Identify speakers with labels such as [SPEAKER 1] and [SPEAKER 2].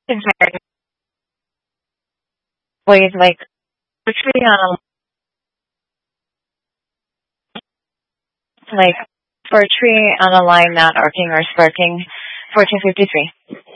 [SPEAKER 1] It's very ways like tree on like for a tree on a line not arcing or sparking 1453.